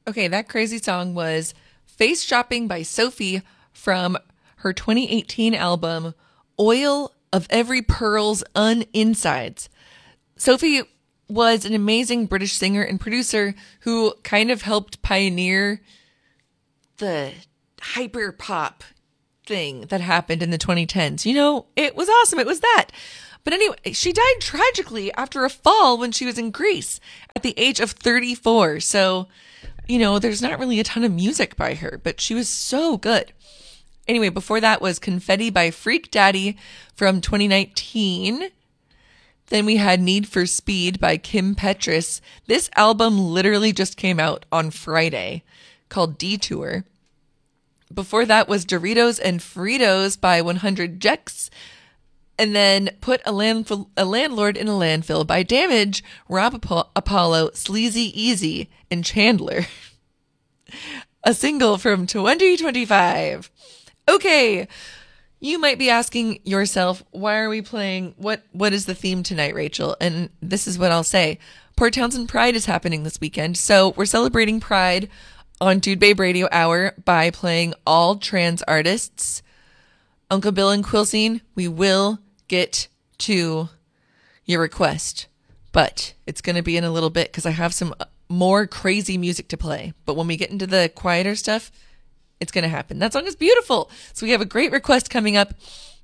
Okay, that crazy song was Face Shopping by Sophie from her 2018 album Oil of Every Pearl's Uninsides. Sophie was an amazing British singer and producer who kind of helped pioneer the hyper pop thing that happened in the 2010s. You know, it was awesome. It was that. But anyway, she died tragically after a fall when she was in Greece at the age of 34. So, you know, there's not really a ton of music by her, but she was so good. Anyway, before that was Confetti by Freak Daddy from 2019. Then we had Need for Speed by Kim Petras. This album literally just came out on Friday, called Detour. Before that was Doritos and Fritos by 100 Jex. And then Put a Landlord in a Landfill by Damage, Rob Apollo, Sleazy Easy, and Chandler. A single from 2025. Okay, you might be asking yourself, why are we playing? What is the theme tonight, Rachel? And this is what I'll say. Port Townsend Pride is happening this weekend. So we're celebrating Pride on Dude Babe Radio Hour by playing all trans artists. Uncle Bill and Quilcene, we will get to your request, but it's going to be in a little bit because I have some more crazy music to play. But when we get into the quieter stuff, it's going to happen. That song is beautiful. So we have a great request coming up.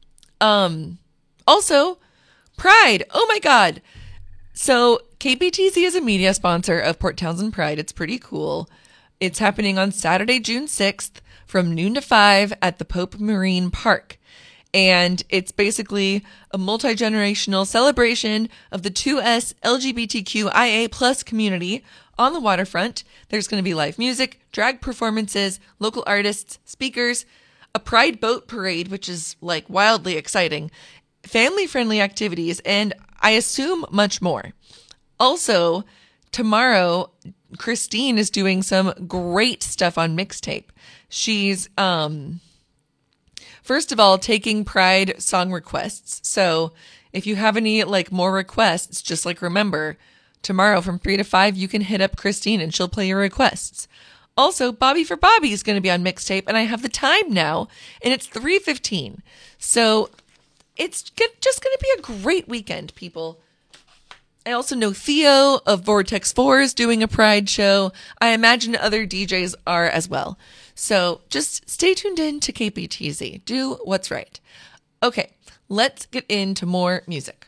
Also, Pride. Oh my God. So KPTZ is a media sponsor of Port Townsend Pride. It's pretty cool. It's happening on Saturday, June 6th from noon to 5 at the Pope Marine Park. And it's basically a multi-generational celebration of the 2S LGBTQIA plus community on the waterfront. There's going to be live music, drag performances, local artists, speakers, a pride boat parade, which is like wildly exciting, family-friendly activities, and I assume much more. Also, tomorrow, Christine is doing some great stuff on Mixtape. She's, first of all, taking Pride song requests. So if you have any like more requests, just like remember, tomorrow from 3 to 5, you can hit up Christine and she'll play your requests. Also, Bobby for Bobby is going to be on Mixtape, and I have the time now, and it's 3:15. So it's just going to be a great weekend, people. I also know Theo of Vortex 4 is doing a Pride show. I imagine other DJs are as well. So just stay tuned in to KPTZ. Do what's right. Okay, let's get into more music.